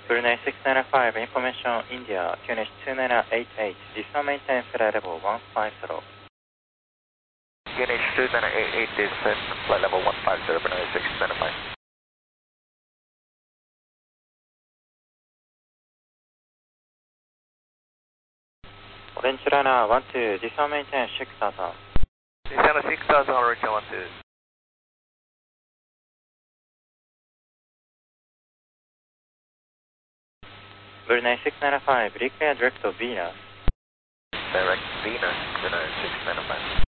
Brunei 695, information India, QNH 2988, descend maintain flight level 150. QNH 2988, descend flight level 150, Brunei 695. Orange runner 12, descend maintain 6000. Descend 6000, Orange 12. Brunei 695, declare direct to Venus. Direct Venus, Brunei 695.